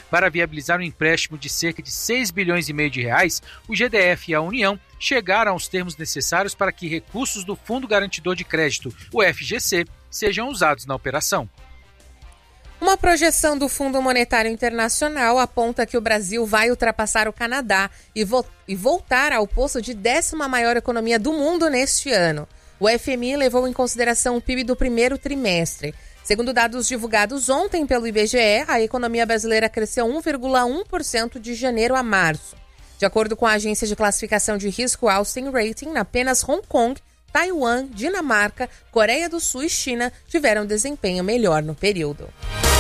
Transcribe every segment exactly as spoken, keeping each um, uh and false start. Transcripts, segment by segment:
Para viabilizar um empréstimo de cerca de seis bilhões e meio de reais, o G D F e a União chegaram aos termos necessários para que recursos do Fundo Garantidor de Crédito, o F G C, sejam usados na operação. Uma projeção do Fundo Monetário Internacional aponta que o Brasil vai ultrapassar o Canadá e, vo- e voltar ao posto de décima maior economia do mundo neste ano. O F M I levou em consideração o P I B do primeiro trimestre. Segundo dados divulgados ontem pelo I B G E, a economia brasileira cresceu um vírgula um por cento de janeiro a março. De acordo com a agência de classificação de risco Austin Rating, apenas Hong Kong, Taiwan, Dinamarca, Coreia do Sul e China tiveram desempenho melhor no período.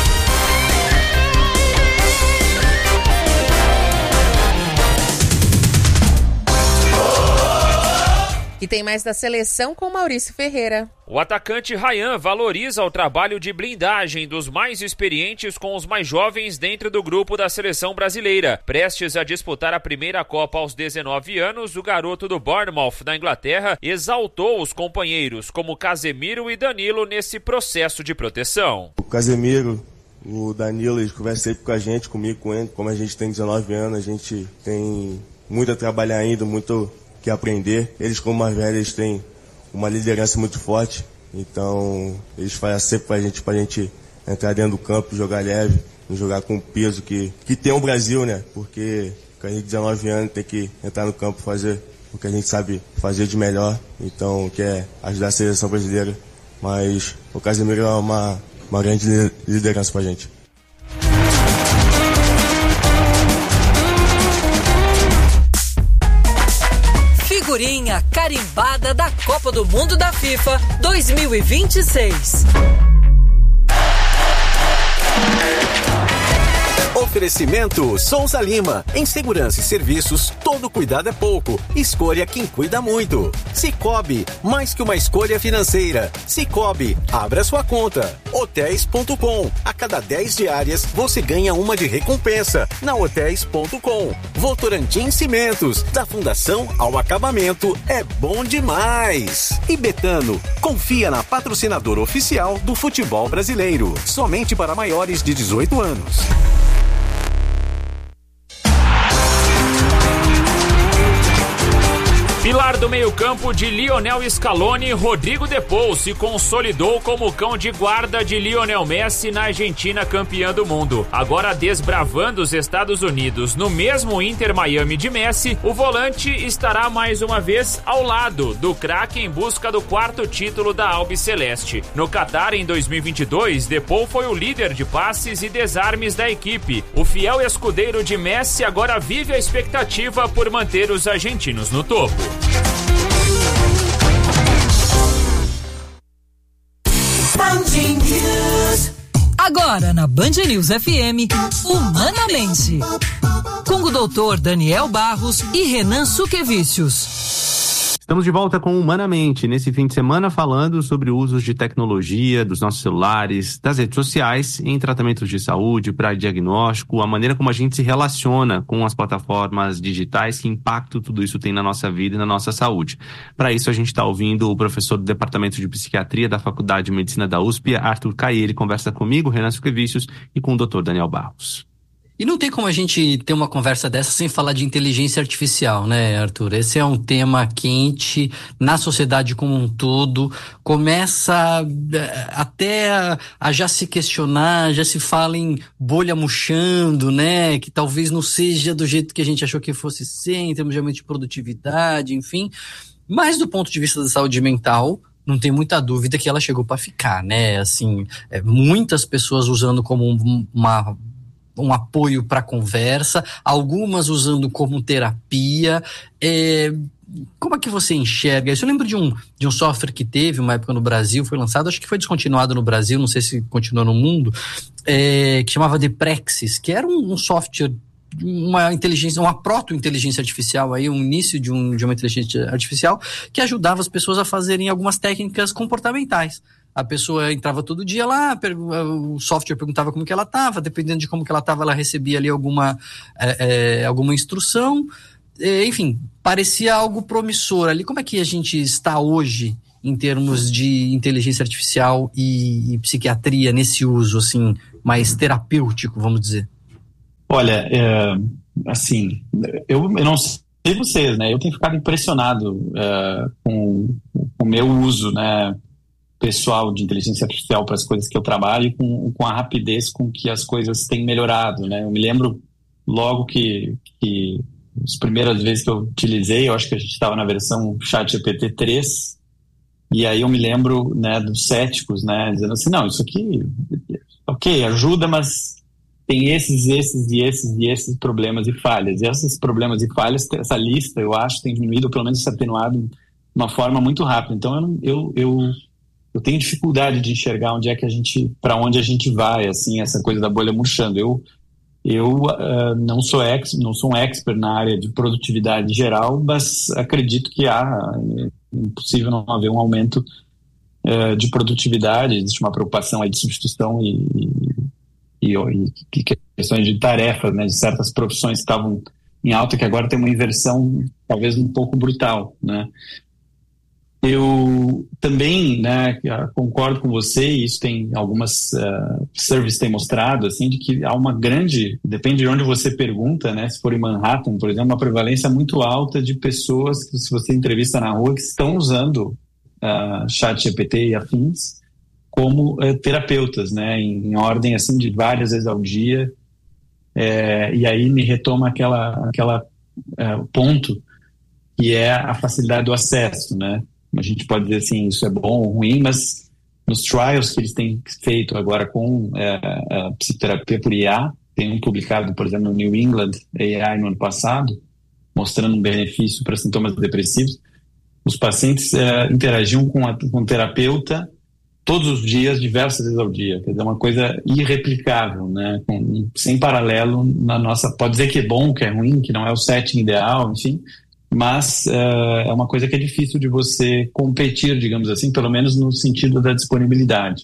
E tem mais da seleção com Maurício Ferreira. O atacante Ryan valoriza o trabalho de blindagem dos mais experientes com os mais jovens dentro do grupo da seleção brasileira. Prestes a disputar a primeira Copa aos dezenove anos, o garoto do Bournemouth, da Inglaterra, exaltou os companheiros como Casemiro e Danilo nesse processo de proteção. O Casemiro, o Danilo, eles conversam sempre com a gente, comigo, com ele. Como a gente tem dezenove anos, a gente tem muito a trabalhar ainda, muito que aprender. Eles, como mais velhos, eles têm uma liderança muito forte, então eles fazem sempre pra gente, pra gente entrar dentro do campo, jogar leve, jogar com o peso que, que tem o Brasil, né? Porque com a gente dezenove anos tem que entrar no campo, fazer o que a gente sabe fazer de melhor, então que é ajudar a seleção brasileira, mas o Casemiro é uma, uma grande liderança pra gente. Figurinha carimbada da Copa do Mundo da FIFA dois mil e vinte e seis. Oferecimento Souza Lima. Em segurança e serviços, todo cuidado é pouco. Escolha quem cuida muito. Sicoob, mais que uma escolha financeira. Sicoob, abra sua conta. Hotéis ponto com. A cada dez diárias, você ganha uma de recompensa. Na Hotéis ponto com. Votorantim Cimentos. Da fundação ao acabamento, é bom demais. E Betano, confia na patrocinadora oficial do futebol brasileiro. Somente para maiores de dezoito anos. Pilar do meio-campo de Lionel Scaloni, Rodrigo De Paul se consolidou como cão de guarda de Lionel Messi na Argentina, campeã do mundo. Agora desbravando os Estados Unidos no mesmo Inter Miami de Messi, o volante estará mais uma vez ao lado do craque em busca do quarto título da Albiceleste. No Qatar, em dois mil e vinte e dois, De Paul foi o líder de passes e desarmes da equipe. O fiel escudeiro de Messi agora vive a expectativa por manter os argentinos no topo. Agora na Band News F M, Humanamente, com o doutor Daniel Barros e Renan Suquevicius. Estamos de volta com Humanamente, nesse fim de semana falando sobre usos de tecnologia, dos nossos celulares, das redes sociais, em tratamentos de saúde, para diagnóstico, a maneira como a gente se relaciona com as plataformas digitais, que impacto tudo isso tem na nossa vida e na nossa saúde. Para isso a gente está ouvindo o professor do Departamento de Psiquiatria da Faculdade de Medicina da U S P, Arthur Caí. Ele conversa comigo, Renan Suquevicius, e com o doutor Daniel Barros. E não tem como a gente ter uma conversa dessa sem falar de inteligência artificial, né, Arthur? Esse é um tema quente na sociedade como um todo. Começa até a, a já se questionar, já se fala em bolha murchando, né? Que talvez não seja do jeito que a gente achou que fosse ser, em termos de aumento de produtividade, enfim. Mas do ponto de vista da saúde mental, não tem muita dúvida que ela chegou para ficar, né? Assim, é, muitas pessoas usando como um, uma... um apoio para conversa, algumas usando como terapia. É, como é que você enxerga isso? Eu lembro de um, de um software que teve uma época no Brasil, foi lançado, acho que foi descontinuado no Brasil, não sei se continua no mundo, é, que chamava Deprexis, que era um, um software, uma inteligência, uma proto-inteligência artificial, aí, um início de, um, de uma inteligência artificial que ajudava as pessoas a fazerem algumas técnicas comportamentais. A pessoa entrava todo dia lá, o software perguntava como que ela estava, dependendo de como que ela estava, ela recebia ali alguma, é, é, alguma instrução, é, enfim, parecia algo promissor ali. Como é que a gente está hoje em termos de inteligência artificial e, e psiquiatria nesse uso, assim, mais terapêutico, vamos dizer? Olha, é, assim, eu, eu não sei vocês, né? Eu tenho ficado impressionado é, com o meu uso, né, pessoal de inteligência artificial para as coisas que eu trabalho e com, com a rapidez com que as coisas têm melhorado, né? Eu me lembro logo que, que as primeiras vezes que eu utilizei, eu acho que a gente estava na versão ChatGPT três, e aí eu me lembro, né, dos céticos, né, dizendo assim, não, isso aqui, ok, ajuda, mas tem esses, esses e esses e esses problemas e falhas. E esses problemas e falhas, essa lista, eu acho, tem diminuído, ou pelo menos se atenuado de uma forma muito rápida. Então, eu, eu, eu, eu tenho dificuldade de enxergar onde é que a gente, para onde a gente vai, assim, essa coisa da bolha murchando. Eu, eu uh, não sou ex, não sou um expert na área de produtividade geral, mas acredito que há, é impossível não haver um aumento uh, de produtividade. Existe uma preocupação aí de substituição e, e, e, e questões de tarefas, né, de certas profissões que estavam em alta, que agora tem uma inversão talvez um pouco brutal, né? Eu também, né, concordo com você, e isso tem algumas uh, surveys têm mostrado, assim, de que há uma grande, depende de onde você pergunta, né, se for em Manhattan, por exemplo, uma prevalência muito alta de pessoas que, se você entrevista na rua, que estão usando uh, ChatGPT e afins como uh, terapeutas, né, em, em ordem, assim, de várias vezes ao dia, é, e aí me retoma aquela, aquela uh, ponto que é a facilidade do acesso, né. A gente pode dizer assim, isso é bom ou ruim, mas nos trials que eles têm feito agora com é, a psicoterapia por I A, tem um publicado, por exemplo, no New England A I no ano passado, mostrando um benefício para sintomas depressivos. Os pacientes é, interagiam com, a, com o terapeuta todos os dias, diversas vezes ao dia. Quer dizer, uma coisa irreplicável, né? Com, sem paralelo na nossa... Pode dizer que é bom, que é ruim, que não é o setting ideal, enfim... mas uh, é uma coisa que é difícil de você competir, digamos assim, pelo menos no sentido da disponibilidade.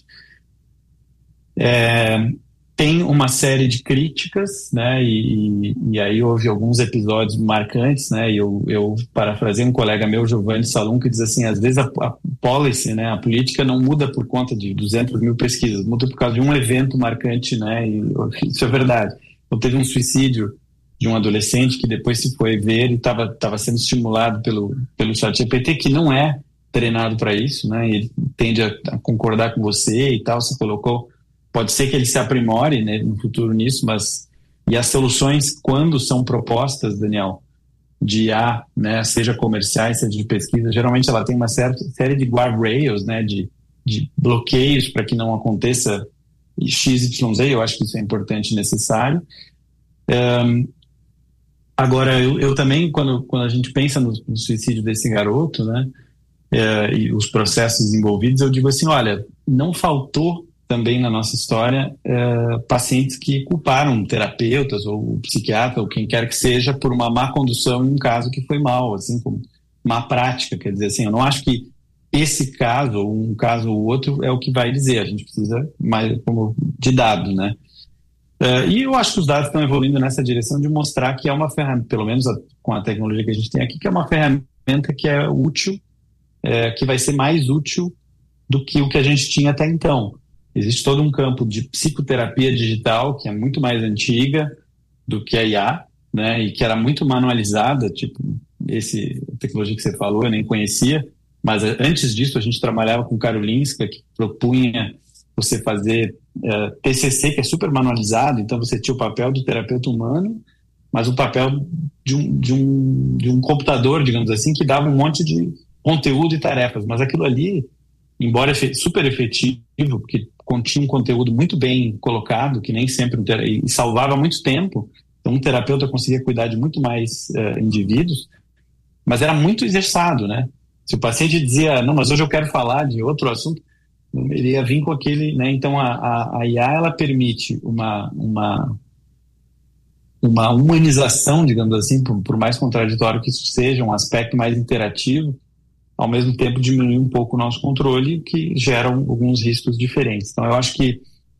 É, tem uma série de críticas, né, e, e aí houve alguns episódios marcantes, né, e eu, eu parafrasei um colega meu, Giovanni Salum, que diz assim, às vezes a, a policy, né, a política não muda por conta de duzentas mil pesquisas, muda por causa de um evento marcante, né, e isso é verdade. Então teve um suicídio de um adolescente que depois se foi ver e estava estava sendo estimulado pelo, pelo ChatGPT, que não é treinado para isso, né? Ele tende a, a concordar com você e tal, você colocou, pode ser que ele se aprimore, né, no futuro nisso, mas e as soluções, quando são propostas, Daniel, de I A, né, seja comerciais, seja de pesquisa, geralmente ela tem uma certa série de guardrails, né, de, de bloqueios para que não aconteça X Y Z, eu acho que isso é importante e necessário. Um, Agora, eu, eu também, quando, quando a gente pensa no, no suicídio desse garoto, né, é, e os processos envolvidos, eu digo assim, olha, não faltou também na nossa história é, pacientes que culparam terapeutas ou psiquiatra ou quem quer que seja por uma má condução em um caso que foi mal, assim, como má prática, quer dizer assim, eu não acho que esse caso, ou um caso ou outro, é o que vai dizer, a gente precisa mais como de dado, né. Uh, e eu acho que os dados estão evoluindo nessa direção de mostrar que é uma ferramenta, pelo menos a, com a tecnologia que a gente tem aqui, que é uma ferramenta que é útil, é, que vai ser mais útil do que o que a gente tinha até então. Existe todo um campo de psicoterapia digital, que é muito mais antiga do que a I A, né, e que era muito manualizada, tipo, esse tecnologia que você falou, eu nem conhecia, mas antes disso a gente trabalhava com Karolinska, que propunha você fazer uh, T C C, que é super manualizado, então você tinha o papel do terapeuta humano, mas o papel de um, de um, de um computador, digamos assim, que dava um monte de conteúdo e tarefas, mas aquilo ali, embora super efetivo, porque continha um conteúdo muito bem colocado, que nem sempre, um ter... e salvava muito tempo, então um terapeuta conseguia cuidar de muito mais uh, indivíduos, mas era muito exerçado, né? Se o paciente dizia, não, mas hoje eu quero falar de outro assunto, ele ia vir com aquele, né? Então a, a, a I A, ela permite uma, uma, uma humanização, digamos assim, por, por mais contraditório que isso seja, um aspecto mais interativo, ao mesmo tempo diminuir um pouco o nosso controle, que geram alguns riscos diferentes. Então eu acho que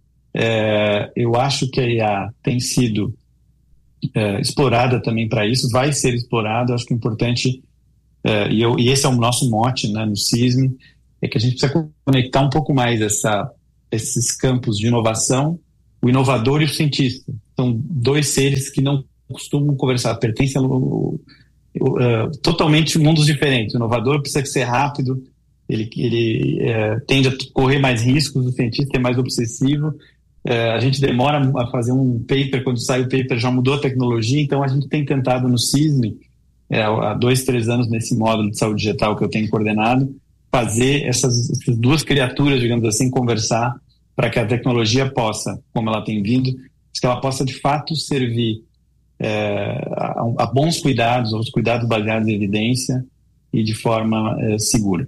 é, eu acho que a I A tem sido é, explorada também para isso, vai ser explorada. Eu acho que é importante, é, e, eu, e esse é o nosso mote, né, no CISM, é que a gente precisa conectar um pouco mais essa, esses campos de inovação, o inovador e o cientista. são dois seres que não costumam conversar, pertencem a uh, uh, totalmente mundos diferentes. O inovador precisa ser rápido, ele, ele uh, tende a correr mais riscos, o cientista é mais obsessivo. Uh, a gente demora a fazer um paper, quando sai o paper já mudou a tecnologia, então a gente tem tentado no CISM, é, há dois, três anos nesse módulo de saúde digital que eu tenho coordenado, fazer essas, essas duas criaturas, digamos assim, conversar para que a tecnologia possa, como ela tem vindo, que ela possa de fato servir é, a, a bons cuidados, aos cuidados baseados em evidência e de forma é, segura.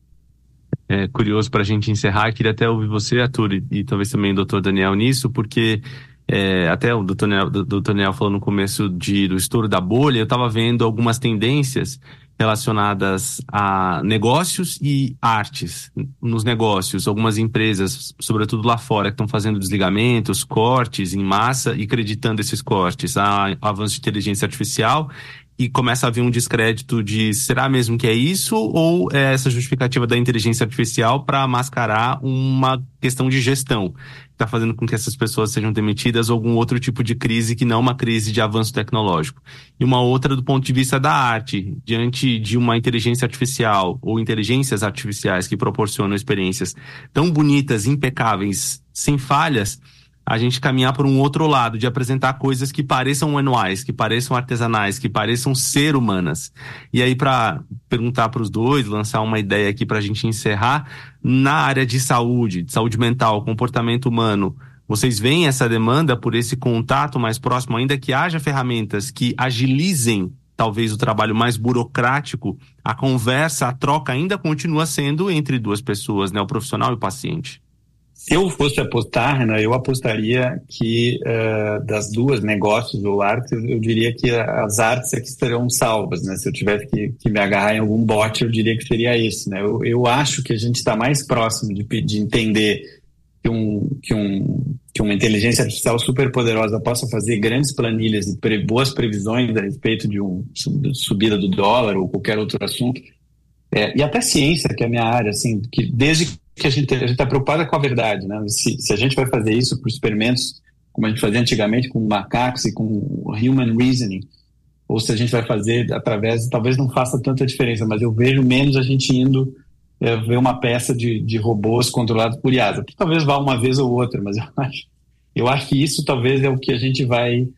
É curioso para a gente encerrar, queria até ouvir você, Arthur, e, e talvez também o doutor Daniel nisso, porque é, até o doutor Daniel, doutor Daniel falou no começo de, do estouro da bolha, eu estava vendo algumas tendências relacionadas a negócios e artes. Nos negócios, algumas empresas, sobretudo lá fora, que estão fazendo desligamentos, cortes em massa e acreditando esses cortes a avanço de inteligência artificial, e começa a haver um descrédito de será mesmo que é isso ou é essa justificativa da inteligência artificial para mascarar uma questão de gestão que está fazendo com que essas pessoas sejam demitidas ou algum outro tipo de crise que não uma crise de avanço tecnológico. E uma outra do ponto de vista da arte, diante de uma inteligência artificial ou inteligências artificiais que proporcionam experiências tão bonitas, impecáveis, sem falhas, a gente caminhar por um outro lado, de apresentar coisas que pareçam manuais, que pareçam artesanais, que pareçam ser humanas. E aí, para perguntar para os dois, lançar uma ideia aqui para a gente encerrar, na área de saúde, de saúde mental, comportamento humano, vocês veem essa demanda por esse contato mais próximo, ainda que haja ferramentas que agilizem talvez o trabalho mais burocrático, a conversa, a troca ainda continua sendo entre duas pessoas, né, o profissional e o paciente. Se eu fosse apostar, Renan, eu apostaria que uh, das duas, negócios ou artes, eu diria que as artes é que estarão salvas, né? Se eu tivesse que, que me agarrar em algum bote, eu diria que seria isso, né? Eu, eu acho que a gente está mais próximo de, de entender que, um, que, um, que uma inteligência artificial super poderosa possa fazer grandes planilhas e pre, boas previsões a respeito de uma subida do dólar ou qualquer outro assunto. É, e até ciência, que é a minha área, assim, que desde que a gente está preocupada com a verdade, né? Se, se a gente vai fazer isso por experimentos, como a gente fazia antigamente com macacos e com human reasoning, ou se a gente vai fazer através, talvez não faça tanta diferença, mas eu vejo menos a gente indo é, ver uma peça de, de robôs controlados por I A, que talvez vá uma vez ou outra, mas eu acho, eu acho que isso talvez é o que a gente vai,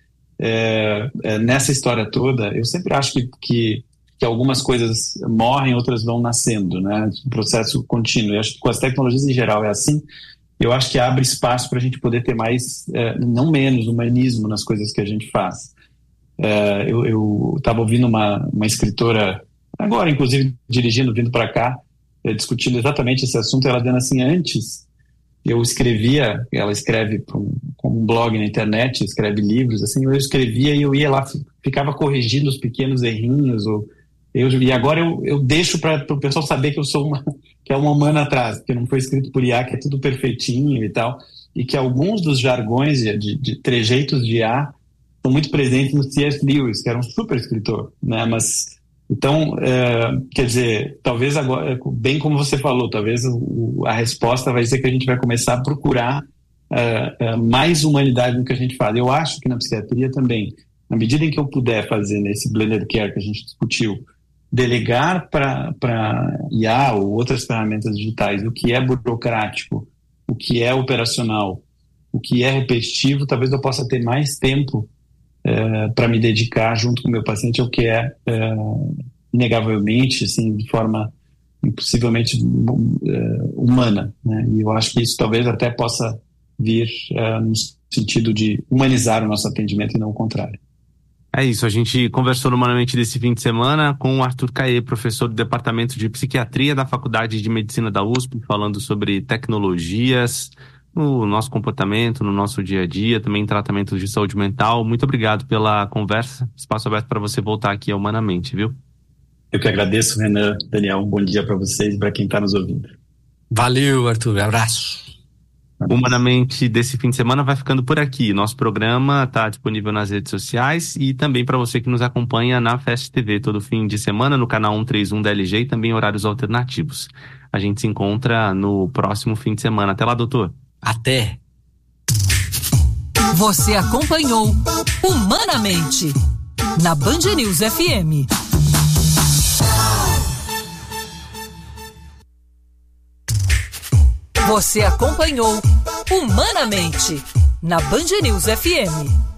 é, é, nessa história toda, eu sempre acho que, que que algumas coisas morrem, outras vão nascendo, né? Um processo contínuo. Eu acho que com as tecnologias em geral é assim. Eu acho que abre espaço para a gente poder ter mais, é, não menos, humanismo nas coisas que a gente faz. É, eu estava ouvindo uma, uma escritora, agora inclusive dirigindo, vindo para cá, é, discutindo exatamente esse assunto, ela dizendo assim, antes eu escrevia, ela escreve com um, um blog na internet, escreve livros, assim, eu escrevia e eu ia lá, ficava corrigindo os pequenos errinhos, ou Eu, e agora eu, eu deixo para o pessoal saber que eu sou uma, que é uma humana atrás, porque não foi escrito por I A, que é tudo perfeitinho e tal, e que alguns dos jargões de, de, de trejeitos de I A são muito presentes no C S Lewis, que era um super escritor, né? Mas, então, é, quer dizer, talvez agora, bem como você falou, talvez o, a resposta vai ser que a gente vai começar a procurar é, é, mais humanidade no que a gente faz. Eu acho que na psiquiatria também, na medida em que eu puder fazer nesse blended care que a gente discutiu, delegar para I A ou outras ferramentas digitais o que é burocrático, o que é operacional, o que é repetitivo, talvez eu possa ter mais tempo é, para me dedicar junto com o meu paciente ao que é, é inegavelmente, assim, de forma impossivelmente é, humana, né? E eu acho que isso talvez até possa vir é, no sentido de humanizar o nosso atendimento e não o contrário. É isso, a gente conversou humanamente desse fim de semana com o Arthur Caê, professor do Departamento de Psiquiatria da Faculdade de Medicina da U S P, falando sobre tecnologias no nosso comportamento, no nosso dia a dia, também tratamento de saúde mental. Muito obrigado pela conversa, espaço aberto para você voltar aqui ao Humanamente, viu? Eu que agradeço, Renan, Daniel, um bom dia para vocês e para quem está nos ouvindo. Valeu, Arthur, abraço. Humanamente desse fim de semana vai ficando por aqui. Nosso programa está disponível nas redes sociais e também para você que nos acompanha na Fast T V todo fim de semana no canal cento e trinta e um da L G e também horários alternativos. A gente se encontra no próximo fim de semana. Até lá, doutor. Até! Você acompanhou Humanamente na Band News F M. Você acompanhou Humanamente na Band News F M.